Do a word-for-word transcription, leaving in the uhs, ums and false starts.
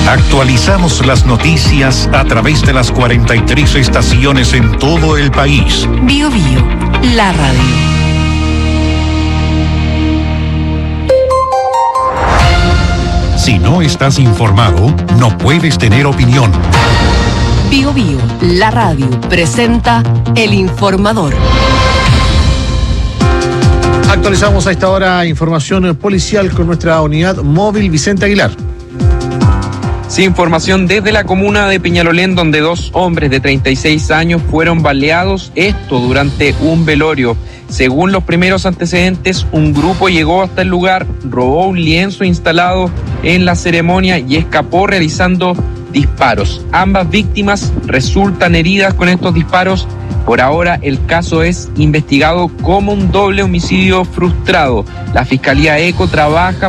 Actualizamos las noticias a través de las cuarenta y tres estaciones en todo el país. Bio Bio, la radio. Si no estás informado, no puedes tener opinión. Bio Bio, la radio, presenta El Informador. Actualizamos a esta hora información policial con nuestra unidad móvil Vicente Aguilar. Sí, información desde la comuna de Peñalolén, donde dos hombres de treinta y seis años fueron baleados, esto durante un velorio. Según los primeros antecedentes, un grupo llegó hasta el lugar, robó un lienzo instalado en la ceremonia y escapó realizando disparos. Ambas víctimas resultan heridas con estos disparos. Por ahora, el caso es investigado como un doble homicidio frustrado. La Fiscalía ECO trabaja